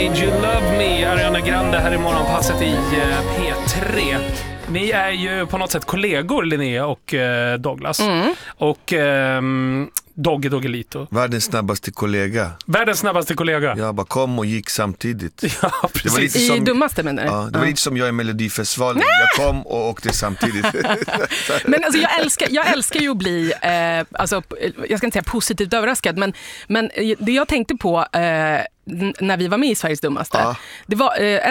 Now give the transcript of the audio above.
You Love Me, Ariana Grande här i morgonpasset i P3. Ni är ju på något sätt kollegor, Linnea och Douglas. Och Doggelito. Världens snabbaste kollega. Världens snabbaste kollega. Jag bara kom och gick samtidigt. Ja, precis. Det var lite som, I dummaste menar du? Ja, det var lite som jag i Melodifestivalen. Jag kom och åkte samtidigt. Men alltså jag älskar ju att bli, alltså, jag ska inte säga positivt överraskad, men det jag tänkte på när vi var med i Sveriges dummaste, det var